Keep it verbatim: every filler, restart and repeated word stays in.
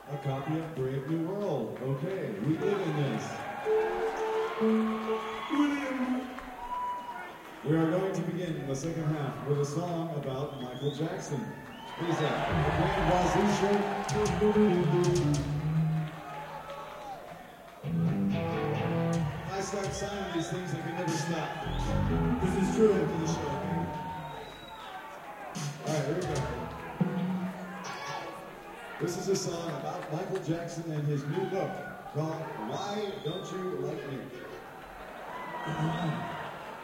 A copy of Brave New World. Okay, we live in this. We are going to begin the second half with a song about Michael Jackson. What is that? The Grand Wazoo Show? I start signing these things, I can never stop. This is true after the show. Alright, here we go. This is a song about Michael Jackson and his new book called Why Don't You Like Me?